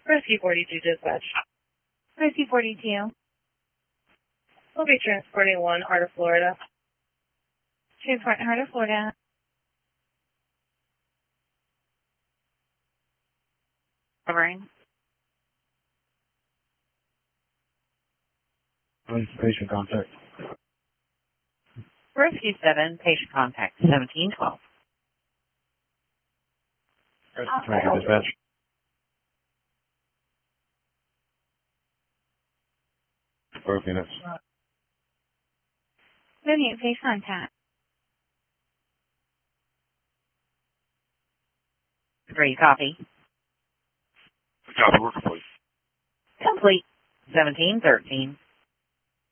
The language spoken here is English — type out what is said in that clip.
Rescue 42 dispatch. Rescue 42. We'll be transporting 1 Heart of Florida. Transport Heart of Florida. Covering. Patient contact. Rescue 7, patient contact 1712. Rescue dispatch. Both units. Unit, patient contact. 3, copy. Copy, work complete. Complete. 1713.